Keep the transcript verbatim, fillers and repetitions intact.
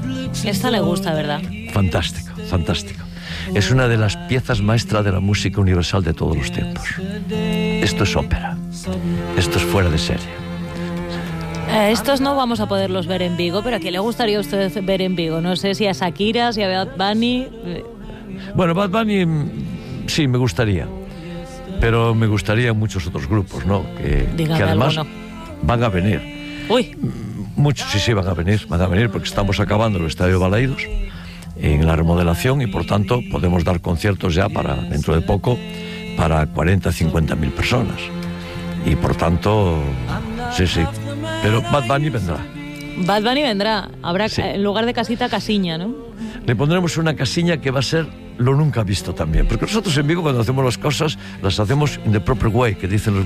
Esta le gusta, ¿verdad? Fantástico, fantástico. Es una de las piezas maestras de la música universal de todos los tiempos. Esto es ópera. Esto es fuera de serie. Eh, estos no vamos a poderlos ver en Vigo, pero ¿a quién le gustaría a usted ver en Vigo? No sé si a Shakira, si a Bad Bunny. Bueno, Bad Bunny sí, me gustaría. Pero me gustaría muchos otros grupos, ¿no? Que, que además alguno. Van a venir. Uy. Muchos, sí, sí, van a venir, van a venir porque estamos acabando el Estadio Balaidos en la remodelación y por tanto podemos dar conciertos ya para dentro de poco para cuarenta, cincuenta mil personas. Y por tanto, sí, sí. Pero Bad Bunny vendrá. Bad Bunny vendrá. Habrá, sí. En lugar de casita, casiña, ¿no? Le pondremos una casiña que va a ser lo nunca visto también. Porque nosotros en Vigo, cuando hacemos las cosas, las hacemos in the proper way, que dicen los